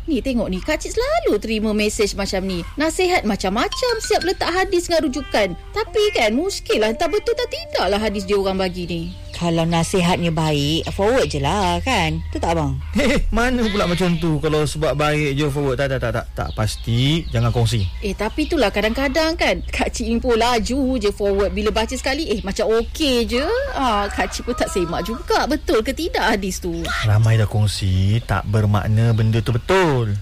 Ni tengok ni, Kak Cik selalu terima mesej macam ni. Nasihat macam-macam, siap letak hadis dengan rujukan. Tapi kan muskil lah, entah betul tak tidak lah hadis dia orang bagi ni. Kalau nasihatnya baik, forward je lah kan. Betul tak abang? Mana pula macam tu. Kalau sebab baik je forward. Tak pasti. Jangan kongsi. Tapi itulah kadang-kadang kan Kak Cik ni pun laju je forward. Bila baca sekali macam okey je. Kak Cik pun tak semak juga. Betul ke tidak hadis tu? Ramai dah kongsi, tak bermakna benda tu betul.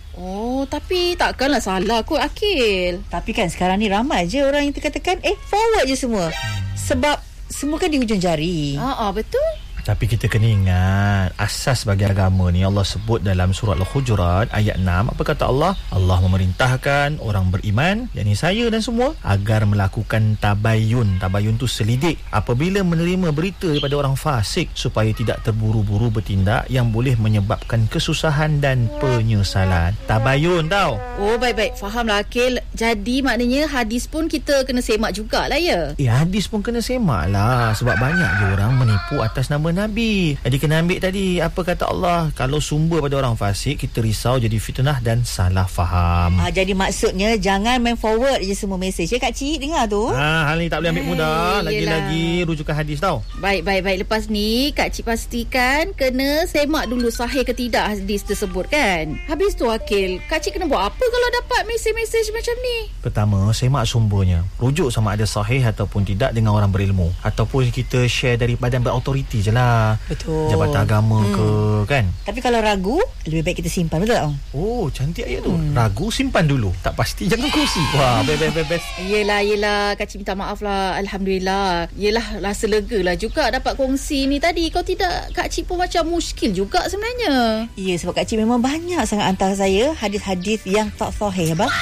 Tapi takkanlah salah kot Akil. Tapi kan sekarang ni ramai je orang yang tekan-tekan forward je semua. Sebab semua kan di hujung jari. Betul. Tapi kita kena ingat, asas bagi agama ni Allah sebut dalam surah Al-Hujurat ayat 6. Apa kata Allah? Allah memerintahkan orang beriman, yakni saya dan semua, agar melakukan tabayun. Tabayun tu selidik apabila menerima berita daripada orang fasik, supaya tidak terburu-buru bertindak yang boleh menyebabkan kesusahan dan penyesalan. Tabayun tau. Baik-baik. Fahamlah Akil. Jadi maknanya hadis pun kita kena semak jugalah ya? Hadis pun kena semak lah. Sebab banyak je orang menipu atas nama Nabi. Jadi kena ambil tadi apa kata Allah. Kalau sumber pada orang fasik, kita risau jadi fitnah dan salah faham. Jadi maksudnya jangan main forward je semua mesej ya Kak Cik. Dengar tu. Hal ni tak boleh ambil mudah. Lagi-lagi rujukan hadis tau. Baik. Lepas ni Kak Cik pastikan kena semak dulu sahih ke tidak hadis tersebut kan. Habis tu Akil, Kak Cik kena buat apa kalau dapat mesej-mesej macam ni? Pertama, semak sumbernya. Rujuk sama ada sahih ataupun tidak dengan orang berilmu. Ataupun kita share dari badan berautoriti je lah. Betul. Jabatan agama ke kan. Tapi kalau ragu, lebih baik kita simpan. Betul tak bang? Cantik ayat tu. Ragu simpan dulu. Tak pasti jangan kongsi. Wah, best. Yelah Kak Cik minta maaf lah. Alhamdulillah. Yelah, rasa lega lah juga dapat kongsi ni tadi. Kalau tidak, Kak Cik pun macam muskil juga sebenarnya. Ya, sebab Kak Cik memang banyak sangat hantar saya hadis-hadis yang tak sahih abang.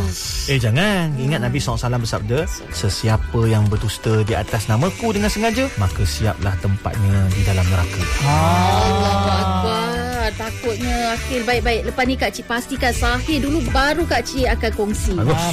Jangan. Ingat Nabi SAW bersabda, sesiapa yang berdusta di atas namaku dengan sengaja, maka siaplah tempatnya di dalam neraka. Allahu Akbar. Takutnya Akil. Baik. Lepas ni Kak Cik pastikan sahih dulu, baru Kak Cik akan kongsi.